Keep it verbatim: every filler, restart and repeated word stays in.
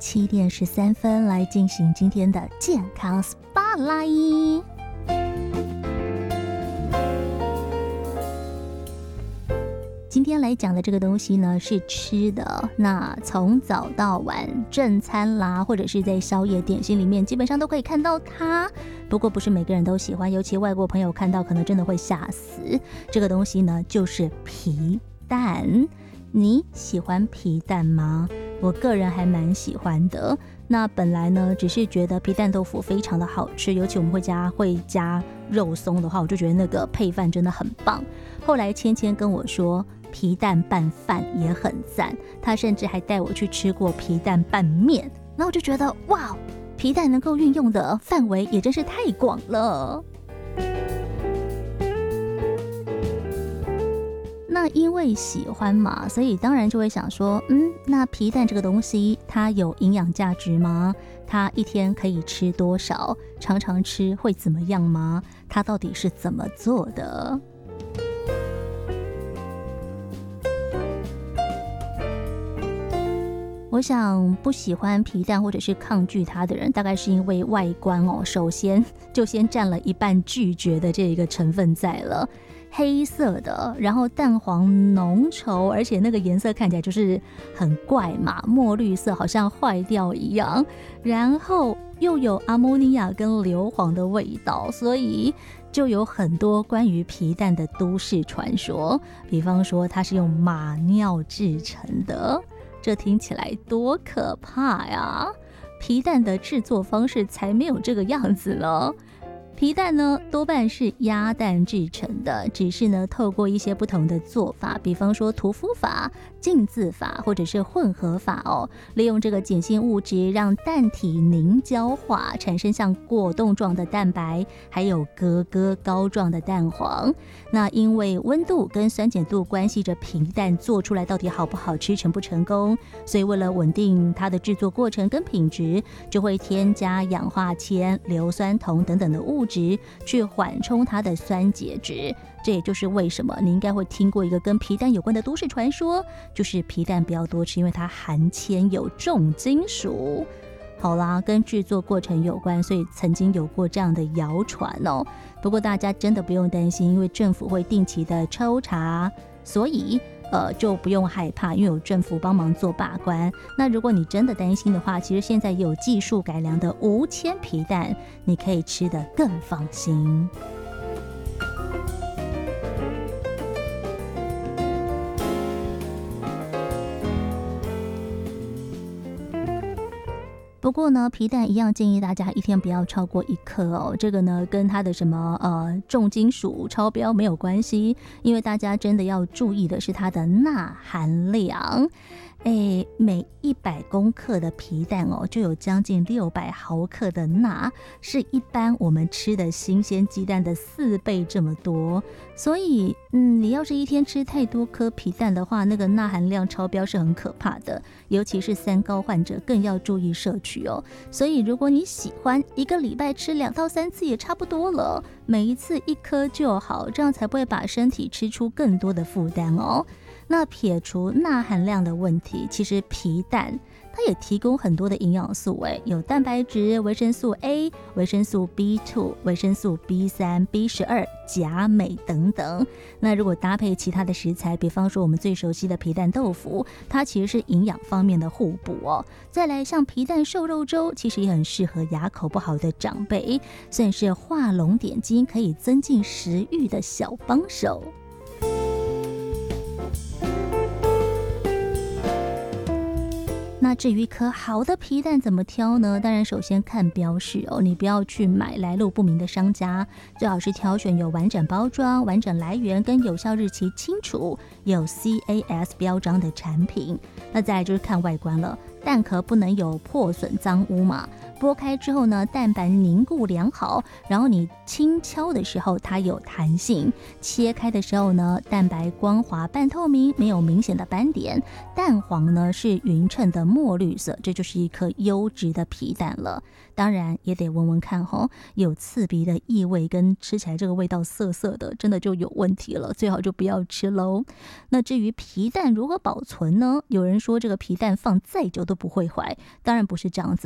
七点十三分来进行今天的健康 Spotlight。今天来讲的这个东西呢是吃的，那从早到晚正餐啦，或者是在宵夜点心里面基本上都可以看到它，不过不是每个人都喜欢，尤其外国朋友看到可能真的会吓死。这个东西呢就是皮蛋，你喜欢皮蛋吗？我个人还蛮喜欢的。那本来呢只是觉得皮蛋豆腐非常的好吃，尤其我们会加会加肉松的话，我就觉得那个配饭真的很棒。后来芊芊跟我说皮蛋拌饭也很赞，他甚至还带我去吃过皮蛋拌面，然后我就觉得哇，皮蛋能够运用的范围也真是太广了。那因为喜欢嘛，所以当然就会想说，嗯，那皮蛋这个东西它有营养价值吗？它一天可以吃多少？常常吃会怎么样吗？它到底是怎么做的？我想不喜欢皮蛋或者是抗拒它的人，大概是因为外观哦，首先就先占了一半拒绝的这个成分在了。黑色的，然后蛋黄浓稠，而且那个颜色看起来就是很怪嘛，墨绿色好像坏掉一样，然后又有阿莫尼亚跟硫磺的味道，所以就有很多关于皮蛋的都市传说，比方说它是用马尿制成的，这听起来多可怕呀！皮蛋的制作方式才没有这个样子呢。皮蛋呢多半是鸭蛋制成的，只是呢透过一些不同的做法，比方说涂敷法、浸渍法或者是混合法哦，利用这个碱性物质让蛋体凝胶化，产生像果冻状的蛋白，还有格格膏状的蛋黄。那因为温度跟酸碱度关系着皮蛋做出来到底好不好吃、成不成功，所以为了稳定它的制作过程跟品质，就会添加氧化铅、硫酸铜等等的物质值去缓冲它的酸碱值。这也就是为什么你应该会听过一个跟皮蛋有关的都市传说，就是皮蛋不要多吃，因为它含铅有重金属。好啦，跟制作过程有关，所以曾经有过这样的谣传哦。不过大家真的不用担心，因为政府会定期的抽查，所以呃，就不用害怕，因为有政府帮忙做把关。那如果你真的担心的话，其实现在有技术改良的无铅皮蛋，你可以吃得更放心。不过呢，皮蛋一样建议大家一天不要超过一颗哦。这个呢，跟它的什么呃重金属超标没有关系，因为大家真的要注意的是它的钠含量。诶，每一百公克的皮蛋哦，就有将近六百毫克的钠，是一般我们吃的新鲜鸡蛋的四倍这么多。所以，嗯，你要是一天吃太多颗皮蛋的话，那个钠含量超标是很可怕的，尤其是三高患者更要注意摄取哦。所以，如果你喜欢一个礼拜吃两到三次也差不多了，每一次一颗就好，这样才不会把身体吃出更多的负担哦。那撇除钠含量的问题，其实皮蛋它也提供很多的营养素，诶，有蛋白质、维生素 A、维生素 B 二、维生素 B 三、B 十二、钾、镁等等。那如果搭配其他的食材，比方说我们最熟悉的皮蛋豆腐，它其实是营养方面的互补哦。再来像皮蛋瘦肉粥，其实也很适合牙口不好的长辈，算是画龙点睛，可以增进食欲的小帮手。那至于一颗好的皮蛋怎么挑呢？当然首先看标示哦，你不要去买来路不明的商家，最好是挑选有完整包装、完整来源跟有效日期清楚、有 C A S 标章的产品。那再来就是看外观了，蛋壳不能有破损脏污嘛， 剥开之后呢，蛋白凝固良好，然后你轻敲的时候它有弹性，切开的时候呢，蛋白光滑半透明，没有明显的斑点，蛋黄呢是匀称的墨绿色，这就是一颗优质的皮蛋了。当然也得闻闻看吼，有刺鼻的异味跟吃起来这个味道涩涩的，真的就有问题了，最好就不要吃喽。那至于皮蛋如何保存呢？有人说这个皮蛋放再久都不会坏，当然不是这样子